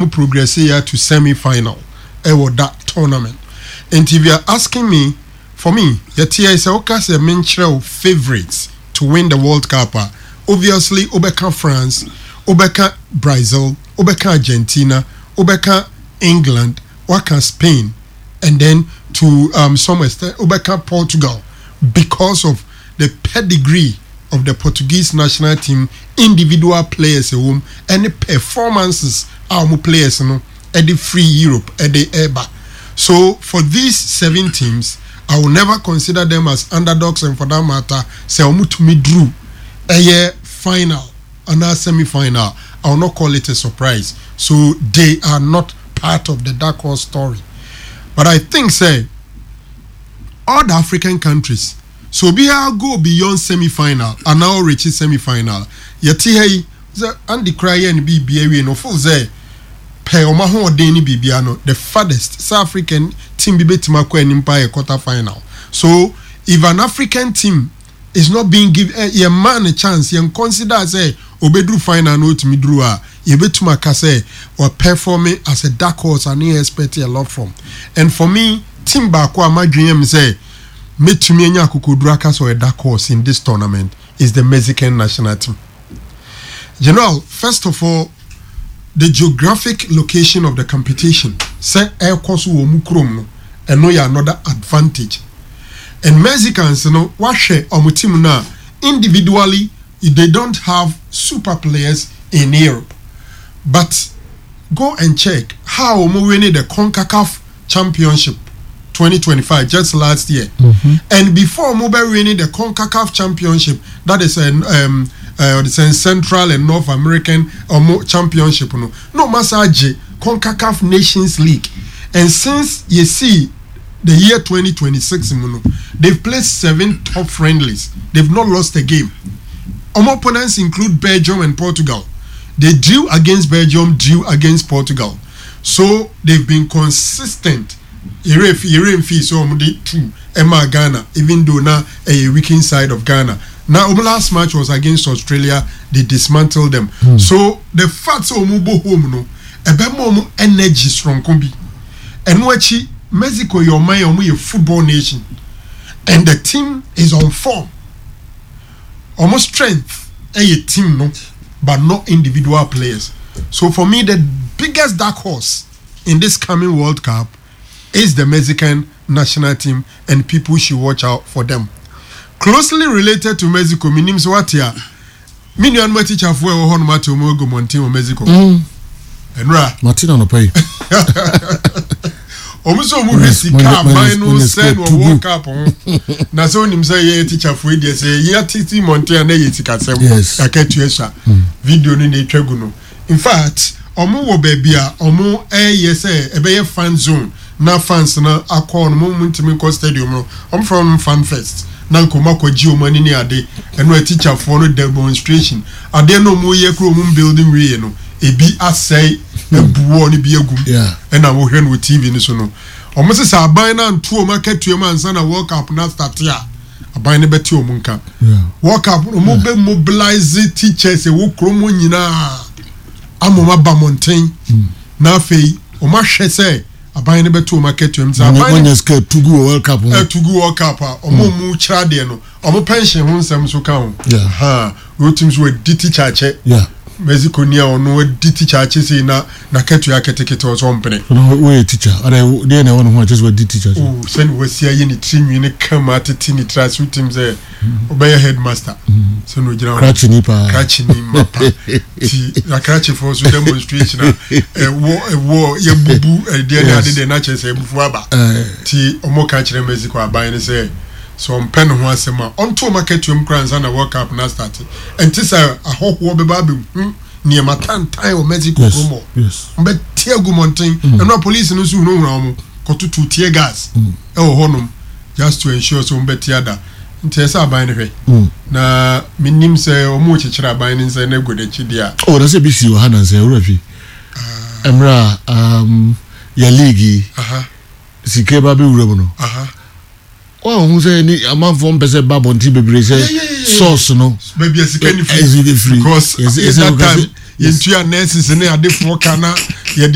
who progress here to semi-final that tournament. And if you are asking me, for me, Yatia is a mention favorites to win the World Cup. Obviously, Obeka France, Obeka Brazil, Obeka Argentina, Obeka England, Obeka Spain, and then to some extent Obeka Portugal, because of the pedigree of the Portuguese national team, individual players and the performances our players at the free Europe at the EBA. So for these 7 teams, I will never consider them as underdogs, and for that matter, say me drew a year final and a semi-final. I will not call it a surprise. So they are not part of the dark horse story. But I think say all the African countries, so be go beyond semi-final and now reach semi-final. Yeti hey, Andy cry and be no full say. The farthest South African team be betimako and empire quarter final. So if an African team is not being given a man a chance, you consider say obedru final no to me drew you betumaka say or performing as a dark horse and you expect a lot from. And for me, team bako my dream say me to me nya kukudrakas or a dark horse in this tournament is the Mexican national team. General, first of all, the geographic location of the competition say air course wo mukrom and no ya another advantage. And Mexicans what share team now individually they don't have super players in Europe, but go and check how we winning the CONCACAF Championship 2025 just last year. And before we winning the CONCACAF Championship, that is the Central and North American Championship, no massage CONCACAF Nations League. And since you see the year 2026, they've played 7 top friendlies. They've not lost a game. Opponents include Belgium and Portugal. They drew against Belgium, drew against Portugal. So they've been consistent. So Emma Ghana, even though now a weakened side of Ghana. Now, last match was against Australia. They dismantled them. So the fact of Mubo home no, a energy strong combi. And watchi Mexico, your mind a football nation, and the team is on form. Almost strength, a team no, but not individual players. So for me, the biggest dark horse in this coming World Cup is the Mexican national team, and people should watch out for them. Closely related to Mexico, my name is Watia. Minion my teacher for Honmato Mogo Montino, Mexico. And Ra Martina no pay. Almost almost mine send or walk up on. Nason him say, teacher for it, say, yeah, Titi Montana, yes, I get you, sir. Video in the Treguno. In fact, Omo Babia, Omo, yes, a bay fan zone. Now fans na akọ no moment me ko stadium no I'm from Fan Fest na nkoma ko ji o mani ni ade eno a teacher for no demonstration ade no mo ye kro mo building we no ebi asai ebuo ni bi agum na mo hwe no TV ni so no omo se sa aban na nto o market you man sana World Cup na start ya aban ne beti o mo nka World Cup mo be mobilize teachers e wo kro mo nyina amoma ba mountain na fei o ma hwe se aban ne beto market you mza aban is ke tugu World Cup tugu World Cup omo mu kira de no omo pension ho nsem so ka ho we teams we diti chache Mexico nia ono we diti chache say na ketu ya ketekete o so mpene no we teacher are dey na one who just we diti chache send we see aye ni trinwi ne kama tete ni trans teams e obey headmaster so no gira krachi ni mapa ti na krachi for so demonstration wo ye bubu dey na dey na chese bufu aba ti omo ka kire Mexico aban ne say so pen ho asema onto market you kran na World Cup na start and this ahoho be ba be ni matan o Mexico gomo mbe tie gumonten and no police no so no hura mo kotutu tie gas e ho honum just to ensure so mbe tie da ntesa aban ne hwe na minim se omo chichira aban ne se na godachi dia na se bisi wo hanan se urafi emra ya league sike ba be wura mo no oh who say ni amount from pese babonti bebre say source no baby as can free because is that time yentua nurses ne ade for kana